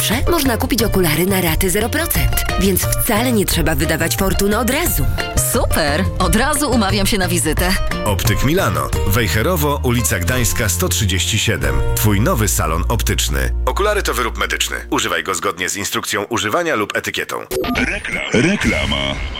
grosze można kupić okulary na raty 0%, więc wcale nie trzeba wydawać fortuny od razu. Super! Od razu umawiam się na wizytę. Optyk Milano. Wejherowo, ulica Gdańska 137. Twój nowy salon optyczny. Okulary to wyrób medyczny. Używaj go zgodnie z instrukcją używania lub etykietą. Reklama.